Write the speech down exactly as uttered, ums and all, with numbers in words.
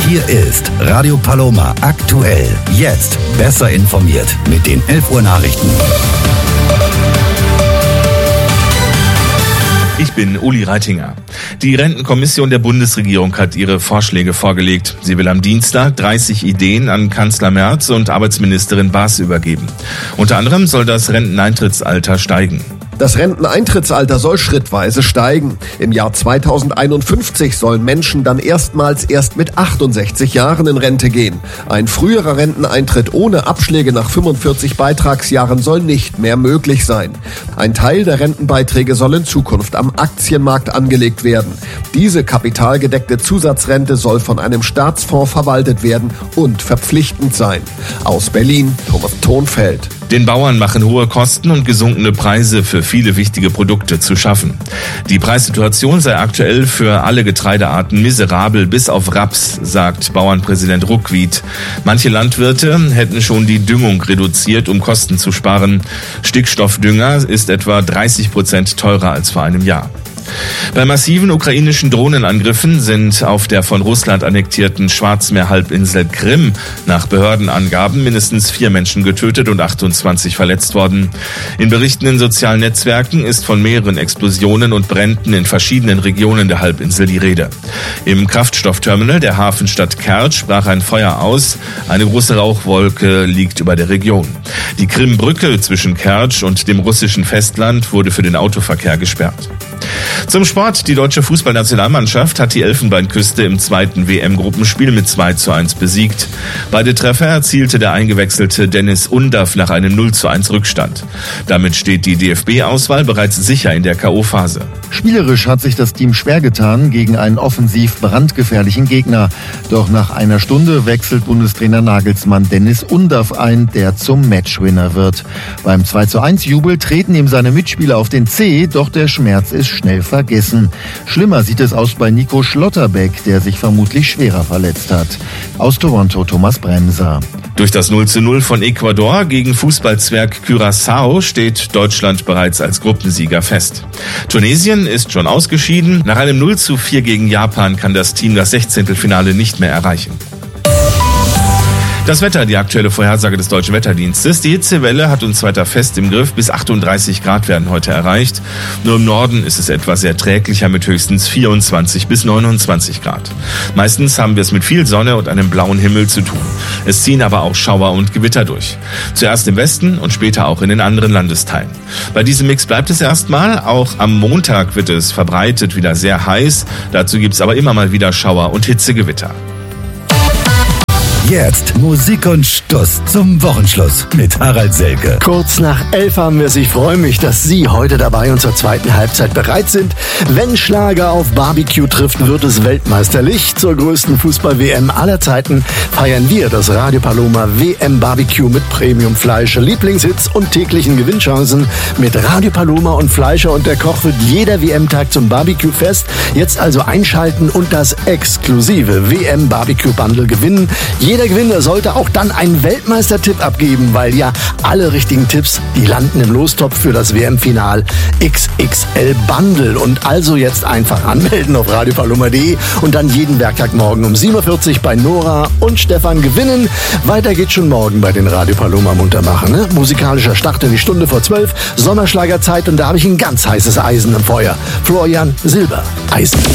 Hier ist Radio Paloma aktuell. Jetzt besser informiert mit den elf Uhr Nachrichten. Ich bin Uli Reitinger. Die Rentenkommission der Bundesregierung hat ihre Vorschläge vorgelegt. Sie will am Dienstag dreißig Ideen an Kanzler Merz und Arbeitsministerin Baas übergeben. Unter anderem soll das Renteneintrittsalter steigen. Das Renteneintrittsalter soll schrittweise steigen. Im Jahr zweitausendeinundfünfzig sollen Menschen dann erstmals erst mit achtundsechzig Jahren in Rente gehen. Ein früherer Renteneintritt ohne Abschläge nach fünfundvierzig Beitragsjahren soll nicht mehr möglich sein. Ein Teil der Rentenbeiträge soll in Zukunft am Aktienmarkt angelegt werden. Diese kapitalgedeckte Zusatzrente soll von einem Staatsfonds verwaltet werden und verpflichtend sein. Aus Berlin, Thomas Thonfeld. Den Bauern machen hohe Kosten und gesunkene Preise für viele wichtige Produkte zu schaffen. Die Preissituation sei aktuell für alle Getreidearten miserabel bis auf Raps, sagt Bauernpräsident Ruckwied. Manche Landwirte hätten schon die Düngung reduziert, um Kosten zu sparen. Stickstoffdünger ist etwa dreißig Prozent teurer als vor einem Jahr. Bei massiven ukrainischen Drohnenangriffen sind auf der von Russland annektierten Schwarzmeerhalbinsel Krim nach Behördenangaben mindestens vier Menschen getötet und achtundzwanzig verletzt worden. In Berichten in sozialen Netzwerken ist von mehreren Explosionen und Bränden in verschiedenen Regionen der Halbinsel die Rede. Im Kraftstoffterminal der Hafenstadt Kertsch brach ein Feuer aus. Eine große Rauchwolke liegt über der Region. Die Krimbrücke zwischen Kertsch und dem russischen Festland wurde für den Autoverkehr gesperrt. Zum Sport. Die deutsche Fußballnationalmannschaft hat die Elfenbeinküste im zweiten W M-Gruppenspiel mit zwei zu eins besiegt. Beide Treffer erzielte der eingewechselte Dennis Undav nach einem null zu eins Rückstand. Damit steht die D F B-Auswahl bereits sicher in der K O-Phase. Spielerisch hat sich das Team schwer getan gegen einen offensiv brandgefährlichen Gegner. Doch nach einer Stunde wechselt Bundestrainer Nagelsmann Dennis Undav ein, der zum Matchwinner wird. Beim zwei zu eins Jubel treten ihm seine Mitspieler auf den Zeh, doch der Schmerz ist schnell vergessen. Schlimmer sieht es aus bei Nico Schlotterbeck, der sich vermutlich schwerer verletzt hat. Aus Toronto Thomas Bremser. Durch das null zu null von Ecuador gegen Fußballzwerg Curaçao steht Deutschland bereits als Gruppensieger fest. Tunesien ist schon ausgeschieden. Nach einem null zu vier gegen Japan kann das Team das Sechzehntelfinale nicht mehr erreichen. Das Wetter, die aktuelle Vorhersage des Deutschen Wetterdienstes. Die Hitzewelle hat uns weiter fest im Griff. Bis achtunddreißig Grad werden heute erreicht. Nur im Norden ist es etwas erträglicher mit höchstens vierundzwanzig bis neunundzwanzig Grad. Meistens haben wir es mit viel Sonne und einem blauen Himmel zu tun. Es ziehen aber auch Schauer und Gewitter durch. Zuerst im Westen und später auch in den anderen Landesteilen. Bei diesem Mix bleibt es erstmal. Auch am Montag wird es verbreitet wieder sehr heiß. Dazu gibt es aber immer mal wieder Schauer und Hitzegewitter. Jetzt Musik und Stuss zum Wochenschluss mit Harald Selke. Kurz nach elf haben wir es. Ich freue mich, dass Sie heute dabei und zur zweiten Halbzeit bereit sind. Wenn Schlager auf Barbecue trifft, wird es weltmeisterlich. Zur größten Fußball-W M aller Zeiten feiern wir das Radio Paloma W M Barbecue mit Premium-Fleisch, Lieblingshits und täglichen Gewinnchancen. Mit Radio Paloma und Fleischer und der Koch wird jeder W M-Tag zum Barbecue-Fest. Jetzt also einschalten und das exklusive W M Barbecue-Bundle gewinnen. Jeder Gewinner sollte auch dann einen Weltmeister-Tipp abgeben, weil ja alle richtigen Tipps, die landen im Lostopf für das W M-Final X X L Bundle. Und also jetzt einfach anmelden auf radio paloma punkt de und dann jeden Werktagmorgen um sieben Uhr vierzig bei Nora und Stefan gewinnen. Weiter geht's schon morgen bei den Radio Paloma Muntermacher. Ne? Musikalischer Start in die Stunde vor zwölf, Sommerschlagerzeit und da habe ich ein ganz heißes Eisen im Feuer. Florian Silbereisen.